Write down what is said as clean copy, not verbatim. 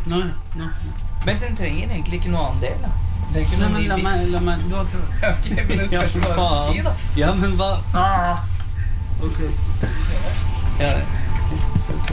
Nå. Men den trenger egentlig ikke noe annen del, da. Nei, men la meg, du har klart. Ok, men det skal ikke hva jeg skal si, da. Ja, men hva? Ok. Ja, det.